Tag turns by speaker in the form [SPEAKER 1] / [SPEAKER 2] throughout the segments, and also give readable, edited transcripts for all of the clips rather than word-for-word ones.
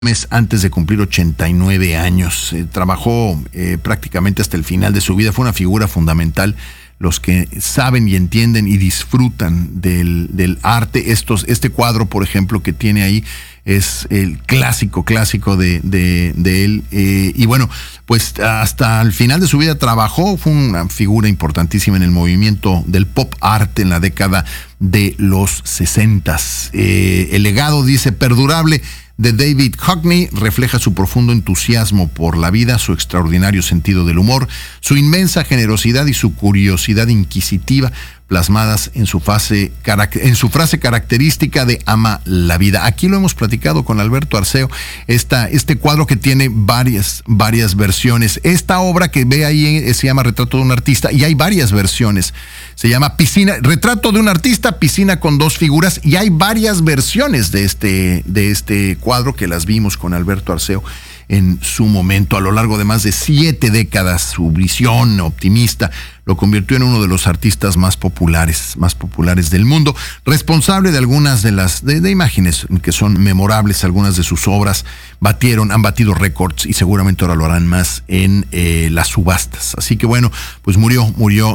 [SPEAKER 1] mes antes de cumplir 89 años. Trabajó prácticamente hasta el final de su vida. Fue una figura fundamental. Los que saben y entienden y disfrutan del arte. Este cuadro, por ejemplo, que tiene ahí, es el clásico de él. Y bueno, pues hasta el final de su vida trabajó. Fue una figura importantísima en el movimiento del pop art en la década de los 60s. El legado, dice, perdurable de David Hockney refleja su profundo entusiasmo por la vida, su extraordinario sentido del humor, su inmensa generosidad y su curiosidad inquisitiva, plasmadas en su frase característica de ama la vida. Aquí lo hemos platicado con Alberto Arceo, este cuadro que tiene varias versiones. Esta obra que ve ahí se llama Retrato de un artista y hay varias versiones. Se llama Retrato de un artista, piscina con dos figuras, y hay varias versiones de este cuadro que las vimos con Alberto Arceo en su momento. A lo largo de más de 7 décadas, su visión optimista lo convirtió en uno de los artistas más populares del mundo, responsable de algunas de las de imágenes que son memorables. Algunas de sus obras han batido récords y seguramente ahora lo harán más en las subastas. Así que bueno, pues murió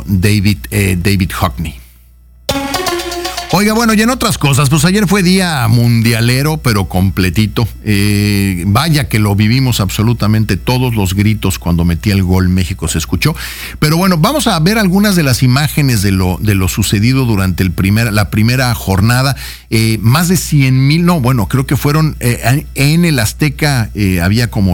[SPEAKER 1] David Hockney. Oiga, bueno, y en otras cosas, pues ayer fue día mundialero, pero completito. Vaya que lo vivimos absolutamente todos. Los gritos cuando metía el gol México se escuchó. Pero bueno, vamos a ver algunas de las imágenes de lo sucedido durante la primera jornada. Más de 100,000, creo que fueron en el Azteca, había como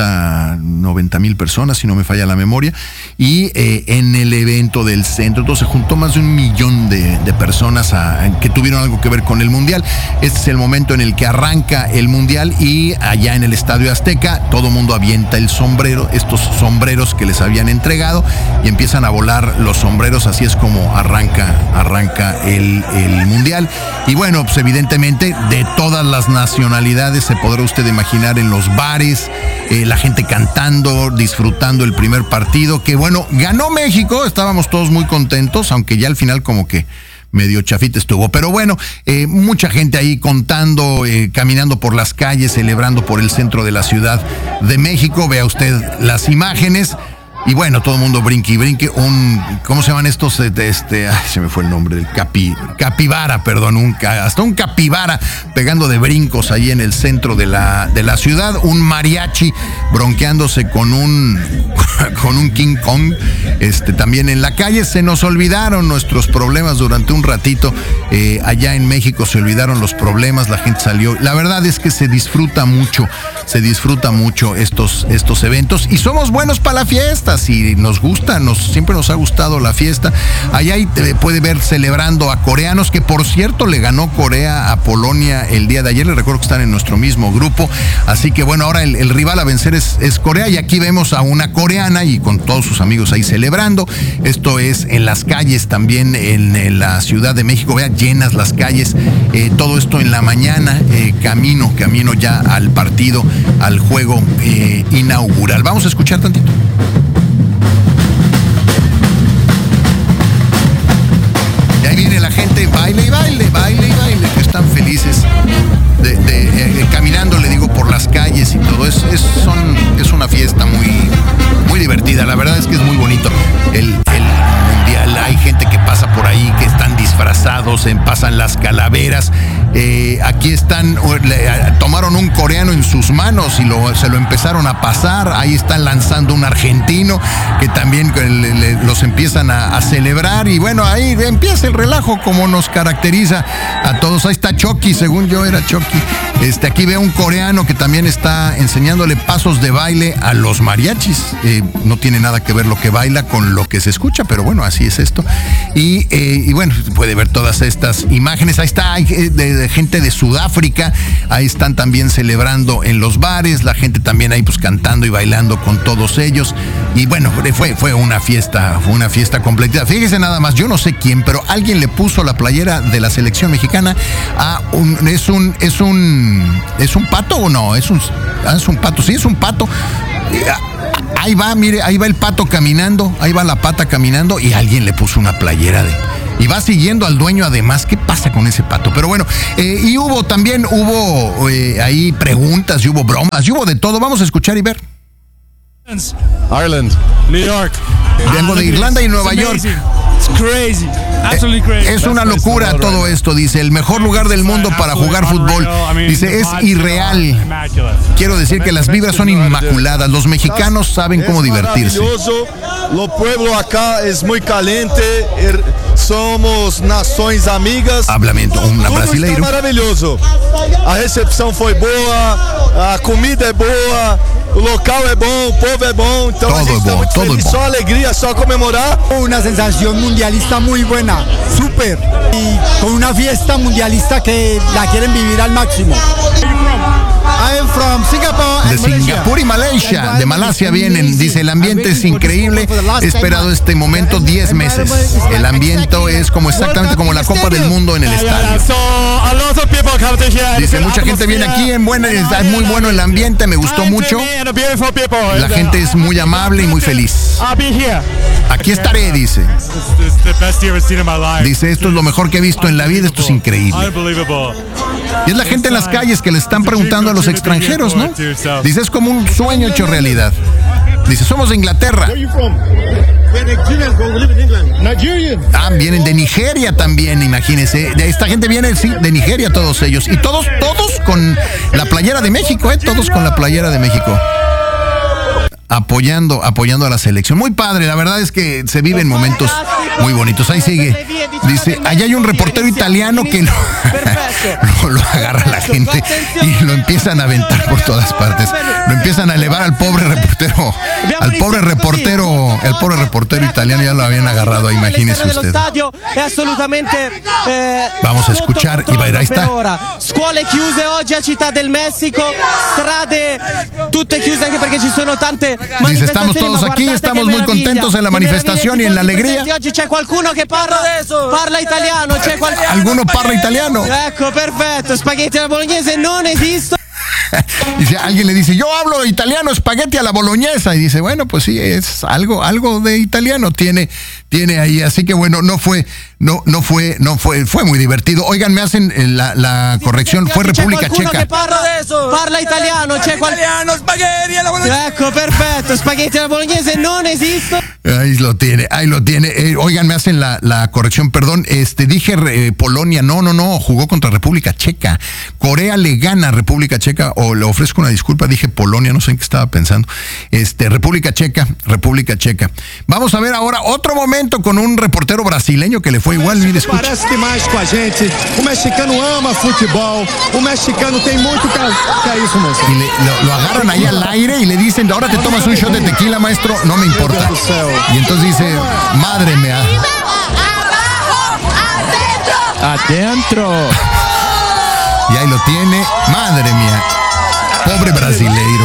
[SPEAKER 1] 90,000 personas, si no me falla la memoria, y en el evento del centro, entonces se juntó más de 1,000,000 de personas que tuvieron algo que ver con el Mundial. Este es el momento en el que arranca el Mundial y allá en el Estadio Azteca todo el mundo avienta el sombrero, estos sombreros que les habían entregado, y empiezan a volar los sombreros. Así es como arranca el Mundial. Y bueno, pues evidentemente de todas las nacionalidades, se podrá usted imaginar, en los bares, la gente cantando, disfrutando el primer partido, que bueno, ganó México, estábamos todos muy contentos, aunque ya al final como que medio chafita estuvo, pero bueno, mucha gente ahí contando, caminando por las calles, celebrando por el centro de la Ciudad de México. Vea usted las imágenes. Y bueno, todo el mundo brinque y brinque. ¿Cómo se llaman estos? Se me fue el nombre del capibara, perdón. Hasta un capibara pegando de brincos ahí en el centro de la ciudad. Un mariachi bronqueándose con un King Kong. También en la calle. Se nos olvidaron nuestros problemas durante un ratito. Allá en México se olvidaron los problemas. La gente salió. La verdad es que se disfruta mucho estos eventos. Y somos buenos para la fiesta. Si nos gusta, siempre nos ha gustado la fiesta. Allá puede ver celebrando a coreanos, que por cierto le ganó Corea a Polonia el día de ayer. Les recuerdo que están en nuestro mismo grupo. Así que bueno, ahora el rival a vencer es Corea, y aquí vemos a una coreana y con todos sus amigos ahí celebrando. Esto es en las calles también en la Ciudad de México. Vean, llenas las calles. Todo esto en la mañana, camino ya al partido, al juego inaugural. Vamos a escuchar tantito. Y ahí viene la gente, baile, que están felices caminando, le digo, por las calles y todo. Es una fiesta muy divertida. La verdad es que es muy bonito el Mundial. Hay gente que pasa por ahí, que están disfrazados, pasan las calaveras. Aquí tomaron un coreano en sus manos y se lo empezaron a pasar. Ahí están lanzando un argentino que también los empiezan a celebrar. Y bueno, ahí empieza el relajo como nos caracteriza a todos. Ahí está Chucky, según yo era Chucky. Aquí veo un coreano que también está enseñándole pasos de baile a los mariachis. No tiene nada que ver lo que baila con lo que se escucha, pero bueno, así es esto. Y bueno, puede ver todas estas imágenes. Ahí está de gente de Sudáfrica. Ahí están también celebrando en los bares. La gente también ahí pues cantando y bailando con todos ellos. Y bueno, fue una fiesta completa. Fíjese nada más, yo no sé quién, pero alguien le puso la playera de la selección mexicana a ¿Es un pato o no? Es un pato, sí, es un pato. Ahí va, mire, ahí va el pato caminando, ahí va la pata caminando, y alguien le puso una playera y va siguiendo al dueño además. ¿Qué pasa con ese pato? Pero bueno, y hubo ahí preguntas, y hubo bromas, y hubo de todo. Vamos a escuchar y ver.
[SPEAKER 2] Ireland, New York.
[SPEAKER 1] Vengo de Irlanda y Nueva York.
[SPEAKER 2] Crazy. Absolutely crazy.
[SPEAKER 1] Es una locura todo esto, dice. El mejor lugar del mundo para jugar fútbol. Dice, es irreal. Quiero decir que las vibras son inmaculadas. Los mexicanos saben cómo divertirse.
[SPEAKER 3] Lo pueblo acá es muy caliente. Somos nações amigas.
[SPEAKER 1] Háblame un brasileiro.
[SPEAKER 3] Está maravilhoso. A recepção foi boa, a comida é boa, o local é bom, o povo é bom. Então a gente está muito feliz. Só alegria, só comemorar.
[SPEAKER 4] Una sensación mundialista muy buena, súper. Y con una fiesta mundialista que la quieren vivir al máximo. I am from Singapore.
[SPEAKER 1] De Singapur y Malaysia. De Malasia vienen. Dice, el ambiente es increíble. He esperado este momento 10 meses. El ambiente es como exactamente como la Copa del Mundo en el estadio. Dice, mucha gente viene aquí, es muy bueno el ambiente, me gustó mucho. La gente es muy amable y muy feliz. Aquí estaré, dice. Dice, esto es lo mejor que he visto en la vida, esto es increíble. Y es la gente en las calles que le están preguntando a los extranjeros, ¿no? Dice, es como un sueño hecho realidad. Dice, somos de Inglaterra. Vienen de Nigeria también, imagínense. Esta gente viene, sí, de Nigeria, todos ellos. Y todos con la playera de México, todos con la playera de México. Apoyando a la selección. Muy padre, la verdad es que se viven momentos muy bonitos. Ahí sigue. Dice, allá hay un reportero italiano que lo agarra la gente y lo empiezan a aventar por todas partes. Lo empiezan a elevar al pobre reportero. El pobre reportero italiano ya lo habían agarrado, imagínese usted. Vamos a escuchar y ahí está.
[SPEAKER 5] Scuole chiuse oggi a Città del Messico, strade tutte chiuse anche perché ci sono tante.
[SPEAKER 1] Dice, estamos todos aquí, estamos muy contentos en la manifestación y en la alegría.
[SPEAKER 5] C'è qualcuno che parla italiano, c'è qualcuno.
[SPEAKER 1] ¿Alguno parla italiano?
[SPEAKER 5] Ecco, perfetto, spaghetti alla bolognese non esistono.
[SPEAKER 1] Dice, alguien le dice, yo hablo italiano, espagueti a la boloñesa. Y dice, bueno, pues sí, es algo de italiano tiene ahí. Así que bueno, fue muy divertido. Oigan, me hacen la corrección, fue República Checa.
[SPEAKER 5] Parla italiano, c'è qualcuno. Spaghetti alla bolognese. Ecco, perfetto, spaghetti alla bolognese non esistono.
[SPEAKER 1] Ahí lo tiene. Oigan, me hacen la corrección, perdón. Dije Polonia, no, jugó contra República Checa. Corea le gana a República Checa, o le ofrezco una disculpa, dije Polonia, no sé en qué estaba pensando. República Checa. Vamos a ver ahora otro momento con un reportero brasileño que le fue igual, mire, escucha.
[SPEAKER 6] Parece demais com a gente. O mexicano ama futebol. O mexicano tem muito que é isso, moço.
[SPEAKER 1] Y lo agarran ahí al aire y le dicen, ahora te tomas un shot de tequila, maestro, no me importa. Y entonces dice, madre mía.
[SPEAKER 2] Adentro.
[SPEAKER 1] Y ahí lo tiene, madre mía. Pobre brasileiro.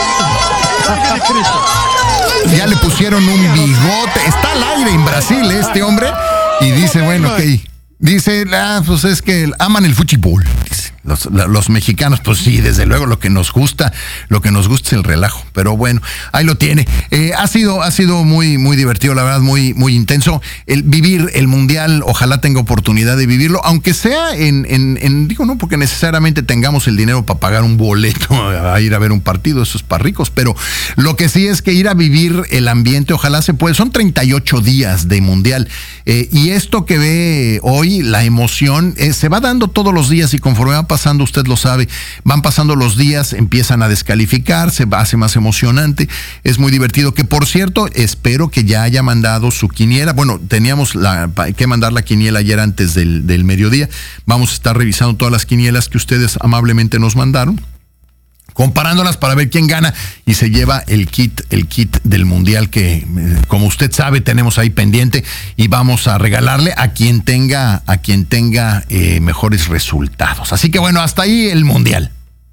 [SPEAKER 1] Ya le pusieron un bigote. Está al aire en Brasil este hombre. Y dice, bueno, ok. Dice, pues es que aman el fútbol. Dice, los mexicanos, pues sí, desde luego lo que nos gusta es el relajo. Pero bueno, ahí lo tiene. Ha sido muy, muy divertido, la verdad, muy, muy intenso. El vivir el mundial, ojalá tenga oportunidad de vivirlo, aunque sea digo, no porque necesariamente tengamos el dinero para pagar un boleto a ir a ver un partido, eso es para ricos, pero lo que sí es que ir a vivir el ambiente, ojalá se pueda. Son 38 días de mundial. Y esto que ve hoy, la emoción, se va dando todos los días, y conforme va pasando, usted lo sabe, van pasando los días, empiezan a descalificar, se hace más emocionante, es muy divertido. Que por cierto, espero que ya haya mandado su quiniela. Bueno, teníamos que mandar la quiniela ayer antes del mediodía. Vamos a estar revisando todas las quinielas que ustedes amablemente nos mandaron, comparándolas para ver quién gana y se lleva el kit del mundial que, como usted sabe, tenemos ahí pendiente, y vamos a regalarle a quien tenga mejores resultados. Así que bueno, hasta ahí el mundial.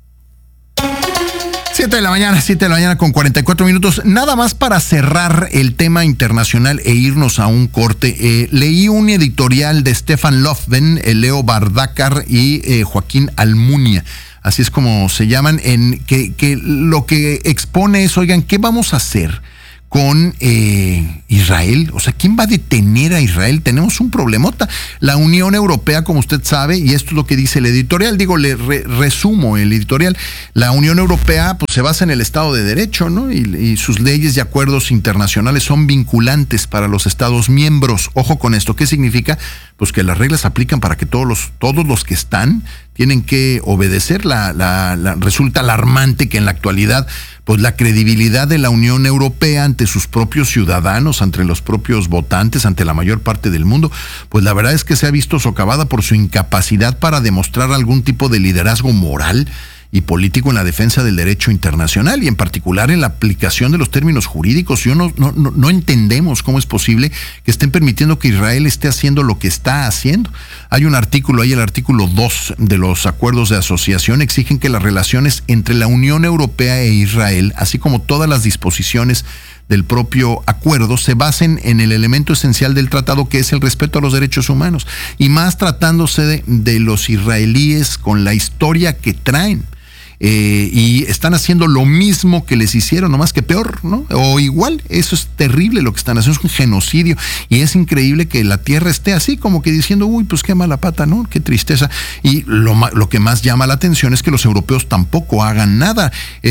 [SPEAKER 1] 7 de la mañana con 44 minutos. Nada más para cerrar el tema internacional e irnos a un corte. Leí un editorial de Stefan Löfven, Leo Bardácar y Joaquín Almunia. Así es como se llaman, en que lo que expone es, oigan, ¿qué vamos a hacer con Israel. O sea, ¿quién va a detener a Israel? Tenemos un problemota. La Unión Europea, como usted sabe, y esto es lo que dice el editorial, resumo el editorial, la Unión Europea pues se basa en el Estado de Derecho, ¿no? Y sus leyes y acuerdos internacionales son vinculantes para los Estados miembros. Ojo con esto, ¿qué significa? Pues que las reglas aplican para que todos los que están tienen que obedecer. Resulta alarmante que en la actualidad pues la credibilidad de la Unión Europea ante sus propios ciudadanos, ante los propios votantes, ante la mayor parte del mundo, pues la verdad es que se ha visto socavada por su incapacidad para demostrar algún tipo de liderazgo moral y político en la defensa del derecho internacional y en particular en la aplicación de los términos jurídicos. No entendemos cómo es posible que estén permitiendo que Israel esté haciendo lo que está haciendo. Hay un artículo, el artículo 2 de los acuerdos de asociación, exigen que las relaciones entre la Unión Europea e Israel, así como todas las disposiciones del propio acuerdo, se basen en el elemento esencial del tratado, que es el respeto a los derechos humanos, y más tratándose de los israelíes con la historia que traen. Y están haciendo lo mismo que les hicieron, nomás que peor, ¿no? O igual. Eso es terrible lo que están haciendo, es un genocidio, y es increíble que la tierra esté así, como que diciendo, uy, pues qué mala pata, ¿no? Qué tristeza. Y lo que más llama la atención es que los europeos tampoco hagan nada.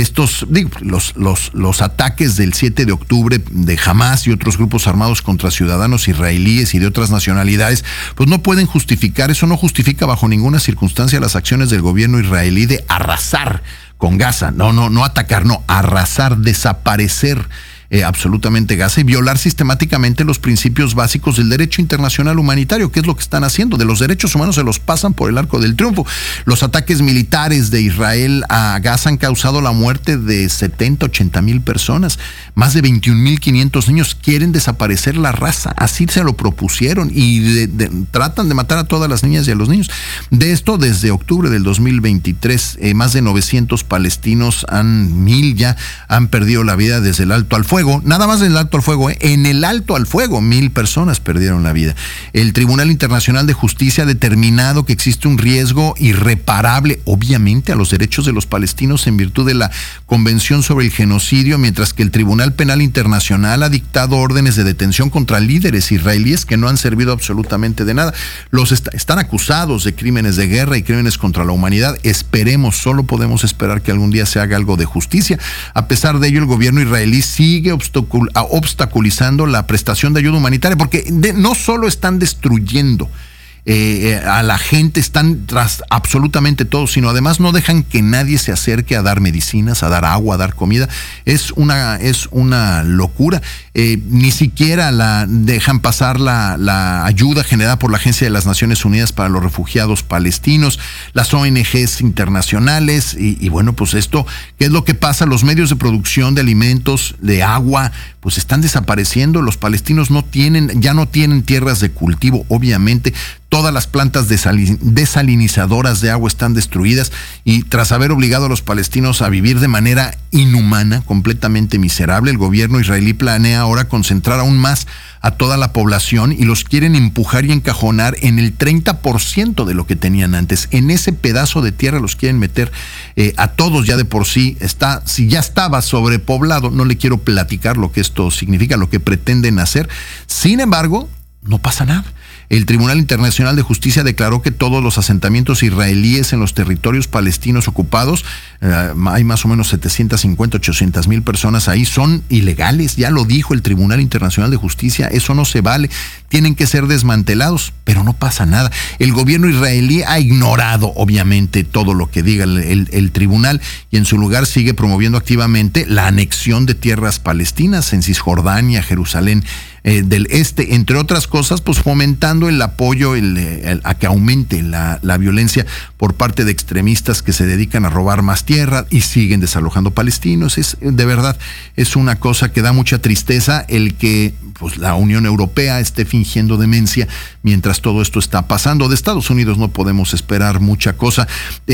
[SPEAKER 1] Los ataques del 7 de octubre de Hamas y otros grupos armados contra ciudadanos israelíes y de otras nacionalidades, pues no pueden justificar, eso no justifica bajo ninguna circunstancia las acciones del gobierno israelí de arrasar con Gaza, no atacar, no, arrasar, desaparecer absolutamente Gaza y violar sistemáticamente los principios básicos del derecho internacional humanitario, que es lo que están haciendo. De los derechos humanos se los pasan por el arco del triunfo. Los ataques militares de Israel a Gaza han causado la muerte de 70-80 personas. Más de 21.500 niños. Quieren desaparecer la raza, así se lo propusieron, y tratan de matar a todas las niñas y a los niños. De esto, desde octubre del 2023, más de 900 palestinos, 1,000 ya han perdido la vida desde el alto al fuego. Nada más en el alto al fuego, en el alto al fuego 1,000 personas perdieron la vida. El Tribunal Internacional de Justicia ha determinado que existe un riesgo irreparable, obviamente, a los derechos de los palestinos en virtud de la Convención sobre el Genocidio, mientras que el Tribunal Penal Internacional ha dictado órdenes de detención contra líderes israelíes que no han servido absolutamente de nada. Están acusados de crímenes de guerra y crímenes contra la humanidad. Esperemos, solo podemos esperar que algún día se haga algo de justicia. A pesar de ello, el gobierno israelí sigue obstaculizando la prestación de ayuda humanitaria, porque no solo están destruyendo a la gente, están tras absolutamente todo, sino además no dejan que nadie se acerque a dar medicinas, a dar agua, a dar comida. Es una locura. Ni siquiera la dejan pasar la ayuda generada por la Agencia de las Naciones Unidas para los Refugiados Palestinos, las ONGs internacionales, y bueno, pues esto, ¿qué es lo que pasa? Los medios de producción de alimentos, de agua, pues están desapareciendo. Los palestinos ya no tienen tierras de cultivo, obviamente. Todas las plantas desalinizadoras de agua están destruidas, y tras haber obligado a los palestinos a vivir de manera inhumana, completamente miserable, el gobierno israelí planea ahora concentrar aún más a toda la población y los quieren empujar y encajonar en el 30% de lo que tenían antes. En ese pedazo de tierra los quieren meter a todos. Ya de por sí si ya estaba sobrepoblado, no le quiero platicar lo que esto significa, lo que pretenden hacer. Sin embargo, no pasa nada. El Tribunal Internacional de Justicia declaró que todos los asentamientos israelíes en los territorios palestinos ocupados, hay más o menos 750-800 personas ahí, son ilegales. Ya lo dijo el Tribunal Internacional de Justicia, eso no se vale, tienen que ser desmantelados, pero no pasa nada. El gobierno israelí ha ignorado, obviamente, todo lo que diga el tribunal, y en su lugar sigue promoviendo activamente la anexión de tierras palestinas en Cisjordania, Jerusalén del Este, entre otras cosas, pues fomentando el apoyo a que aumente la violencia por parte de extremistas que se dedican a robar más tierra y siguen desalojando palestinos. De verdad, es una cosa que da mucha tristeza el que pues la Unión Europea esté fingiendo demencia mientras todo esto está pasando. De Estados Unidos no podemos esperar mucha cosa.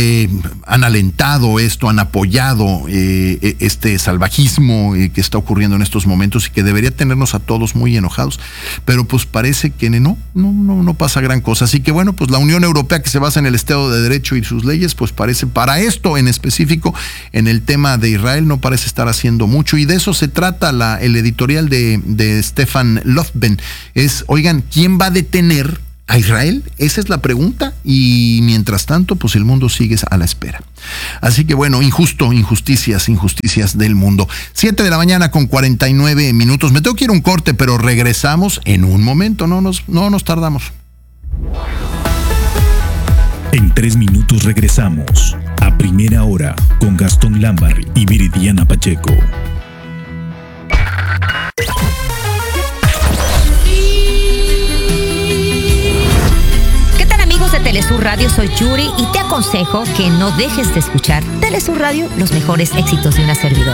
[SPEAKER 1] Han alentado esto, han apoyado este salvajismo que está ocurriendo en estos momentos y que debería tenernos a todos muy enojados, pero pues parece que no pasa gran cosa. Así que bueno, pues la Unión Europea, que se basa en el Estado de Derecho y sus leyes, pues parece, para esto en específico, en el tema de Israel, no parece estar haciendo mucho, y de eso se trata el editorial de Stefan Löfven. Oigan, ¿quién va a detener a Israel? Esa es la pregunta, y mientras tanto, pues el mundo sigue a la espera. Así que bueno, injusticias del mundo. 7 de la mañana con 49 minutos. Me tengo que ir a un corte, pero regresamos en un momento, no nos tardamos.
[SPEAKER 7] En 3 minutos regresamos a Primera Hora con Gastón Lambarri y Viridiana Pacheco.
[SPEAKER 8] De Telesur Radio, soy Yuri y te aconsejo que no dejes de escuchar Telesur Radio, los mejores éxitos de una servidora.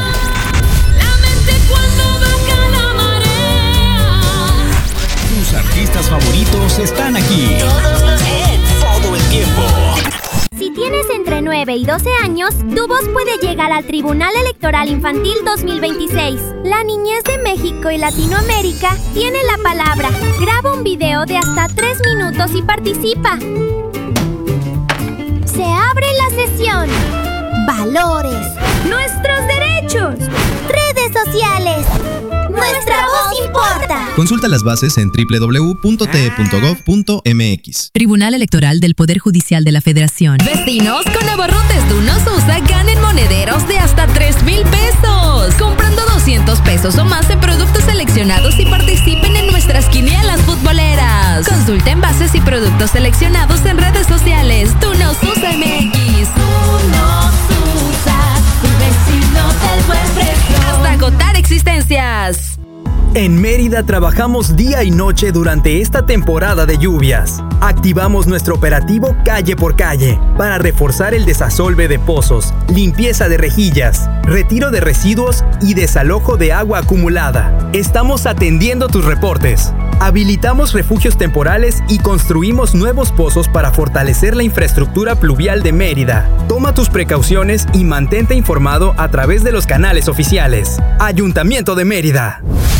[SPEAKER 7] Tus artistas favoritos están aquí.
[SPEAKER 8] Todos los hits,
[SPEAKER 7] todo el tiempo.
[SPEAKER 9] Si tienes entre 9 y 12 años, tu voz puede llegar al Tribunal Electoral Infantil 2026. La niñez de México y Latinoamérica tiene la palabra. Graba un video de hasta 3 minutos y participa. Se abre la sesión. Valores. Nuestros derechos. Redes sociales. Nuestra voz importa.
[SPEAKER 10] Consulta las bases en www.te.gov.mx.
[SPEAKER 11] Tribunal Electoral del Poder Judicial de la Federación.
[SPEAKER 12] Vecinos, con abarrotes Dunos USA ganen monederos de hasta 3,000 pesos. Comprando 200 pesos o más en productos seleccionados y participen en nuestras quinielas futboleras. Consulten bases y productos seleccionados en redes sociales. Dunos USA MX.
[SPEAKER 9] Dunos USA, tu vecino del buen precio.
[SPEAKER 12] Hasta agotar existencias.
[SPEAKER 13] En Mérida trabajamos día y noche durante esta temporada de lluvias. Activamos nuestro operativo calle por calle para reforzar el desasolve de pozos, limpieza de rejillas, retiro de residuos y desalojo de agua acumulada. Estamos atendiendo tus reportes. Habilitamos refugios temporales y construimos nuevos pozos para fortalecer la infraestructura pluvial de Mérida. Toma tus precauciones y mantente informado a través de los canales oficiales. Ayuntamiento de Mérida.